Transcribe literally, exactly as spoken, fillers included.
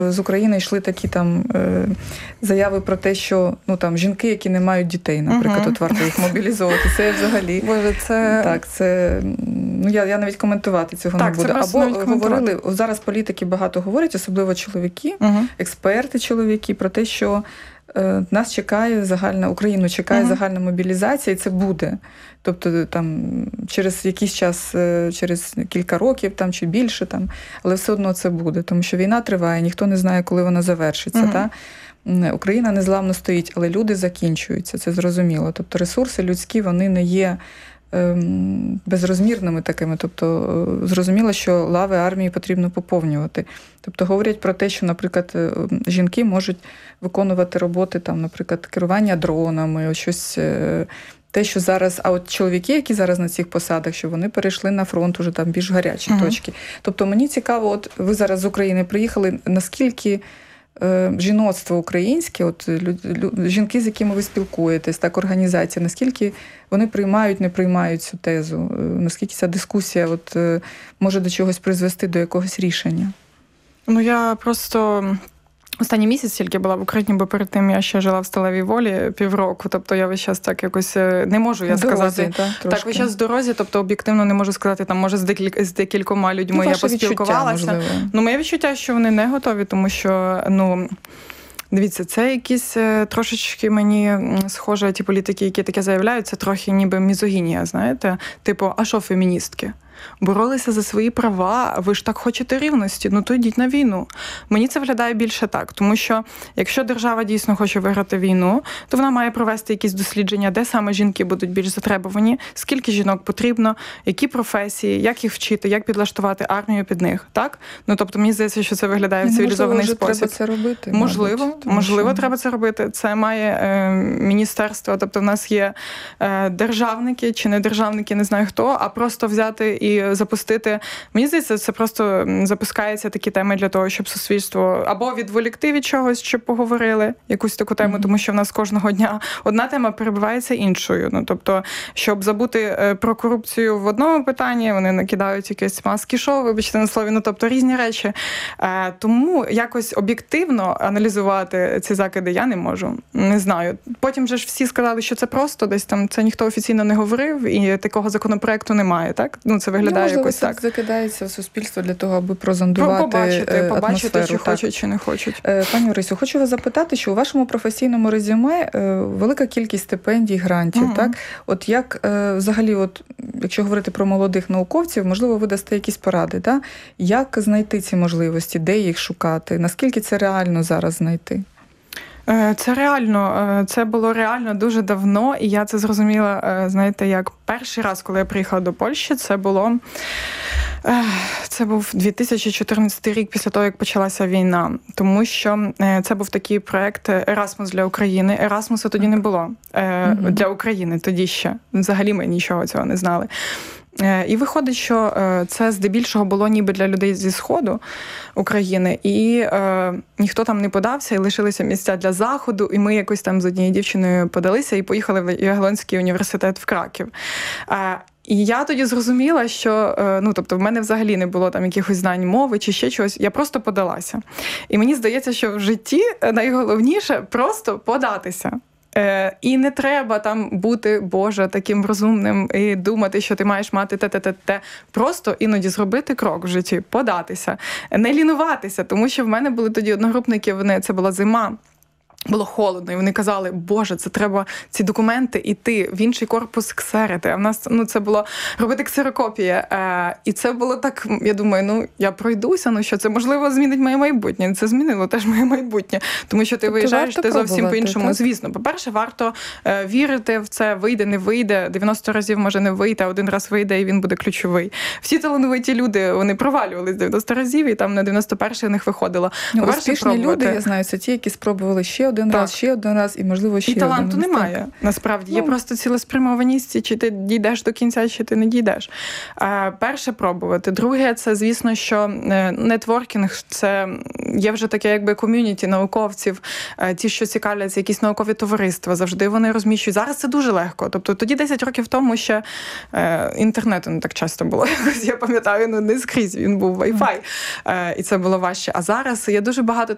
З України йшли такі там е, заяви про те, що ну там жінки, які не мають дітей, наприклад, uh-huh. от варто їх мобілізовувати. Це взагалі Боже, це так, це ну я, я навіть коментувати цього так, не буду. Або говорили зараз. Політики багато говорять, особливо чоловіки, uh-huh. експерти, чоловіки, про те, що е, нас чекає загальна Україну, чекає uh-huh. загальна мобілізація, і це буде. Тобто там через якийсь час, через кілька років там чи більше, там, але все одно це буде, тому що війна триває, ніхто не знає, коли вона завершиться. Uh-huh. Та? Україна незламно стоїть, але люди закінчуються, це зрозуміло. Тобто ресурси людські, вони не є ем, безрозмірними такими. Тобто зрозуміло, що лави армії потрібно поповнювати. Тобто говорять про те, що, наприклад, жінки можуть виконувати роботи, там, наприклад, керування дронами, щось... Те, що зараз, а от чоловіки, які зараз на цих посадах, що вони перейшли на фронт уже там більш гарячі uh-huh. точки. Тобто мені цікаво, от ви зараз з України приїхали, наскільки е, жіноцтво українське, от лю, лю, жінки, з якими ви спілкуєтесь, так, організація, наскільки вони приймають, не приймають цю тезу, е, наскільки ця дискусія от, е, може до чогось призвести, до якогось рішення? Ну, я просто... Останній місяць тільки була в Україні, бо перед тим я ще жила в Сталевій Волі півроку. Тобто я весь час так якось не можу я дорозі, сказати. Та, так, весь час в дорозі, тобто об'єктивно не можу сказати, там, може, з, декіль... з декількома людьми ну, я поспілкувалася. Ну, моє відчуття, що вони не готові, тому що, ну, дивіться, це якісь трошечки мені схоже, ті політики, які таке заявляють, це трохи ніби мізогінія, знаєте? Типу, а що феміністки? Боролися за свої права, ви ж так хочете рівності, ну то йдіть на війну. Мені це виглядає більше так, тому що якщо держава дійсно хоче виграти війну, то вона має провести якісь дослідження, де саме жінки будуть більш затребувані, скільки жінок потрібно, які професії, як їх вчити, як підлаштувати армію під них, так? Ну, тобто, мені здається, що це виглядає в цивілізований спосіб. Можливо, треба це робити. Можливо, мабуть, можливо, що... треба це робити. Це має е, міністерство, тобто в нас є е, державники чи не державники, не знаю хто, а просто взяти і І запустити. Мені здається, це просто запускаються такі теми для того, щоб суспільство або відволікти від чогось, щоб поговорили якусь таку тему, mm-hmm. тому що в нас кожного дня одна тема перебивається іншою. Ну, тобто, щоб забути про корупцію в одному питанні, вони накидають якесь маски-шоу, вибачте на слові, ну, тобто різні речі. Тому якось об'єктивно аналізувати ці закиди я не можу. Не знаю. Потім же ж всі сказали, що це просто, десь там це ніхто офіційно не говорив, і такого законопроекту немає, так? Ну, це виглядає ну, можливо, якось це так. закидається в суспільство для того, аби прозондувати побачити, атмосферу. побачити, чи хочуть, чи не хочуть. Пані Орисю, хочу вас запитати, що у вашому професійному резюме велика кількість стипендій, грантів, угу. так? От як взагалі, от, якщо говорити про молодих науковців, можливо, ви дасте якісь поради, так? Як знайти ці можливості, де їх шукати, наскільки це реально зараз знайти? Це реально, це було реально дуже давно, і я це зрозуміла, знаєте, як перший раз, коли я приїхала до Польщі, це було, це був дві тисячі чотирнадцятий рік після того, як почалася війна, тому що це був такий проєкт «Ерасмус для України». Ерасмуса тоді не було mm-hmm. для України, тоді ще. Взагалі ми нічого цього не знали. І виходить, що це здебільшого було ніби для людей зі Сходу України, і е, ніхто там не подався, і лишилися місця для Заходу, і ми якось там з однією дівчиною подалися і поїхали в Ягелонський університет в Краків. Е, І я тоді зрозуміла, що, ну, тобто, в мене взагалі не було там якихось знань мови чи ще чогось, я просто подалася. І мені здається, що в житті найголовніше просто податися. Е, і не треба там бути, Боже, таким розумним і думати, що ти маєш мати те-те-те-те. Просто іноді зробити крок в житті, податися, не лінуватися, тому що в мене були тоді одногрупники, вони, це була зима, було холодно, і вони казали, Боже, це треба ці документи іти в інший корпус ксерити. А в нас, ну, це було робити ксерокопії. Е, і це було так, я думаю, ну, я пройдуся, ну, що це, можливо, змінить моє майбутнє. Це змінило теж моє майбутнє. Тому що ти тобто виїжджаєш, ти зовсім по-іншому. Так? Звісно, по-перше, варто е, вірити в це, вийде, не вийде. дев'яносто разів може не вийти, а один раз вийде, і він буде ключовий. Всі талановиті люди, вони провалювались дев'яносто разів, і там на дев'яносто перший у них виходило. Ну, успішні люди, я знаю, це ті, які спробували ще один так. раз, ще один раз і, можливо, ще і один раз. І таланту немає, так. насправді. Ну, є просто цілеспрямованість, чи ти дійдеш до кінця, чи ти не дійдеш. А, перше – пробувати. Друге – це, звісно, що нетворкінг – це є вже таке, якби, ком'юніті науковців, ті, що цікавляться, якісь наукові товариства, завжди вони розміщують. Зараз це дуже легко. Тобто тоді десять років тому ще е, інтернету не так часто було. Я пам'ятаю, ну, не скрізь він був Wi-Fi. Е, і це було важче. А зараз є дуже багато